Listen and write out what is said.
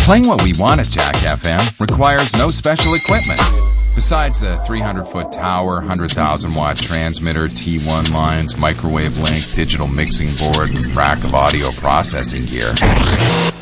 Playing what we want at Jack FM requires no special equipment. Besides the 300-foot tower, 100,000-watt transmitter, T1 lines, microwave link, digital mixing board, and rack of audio processing gear.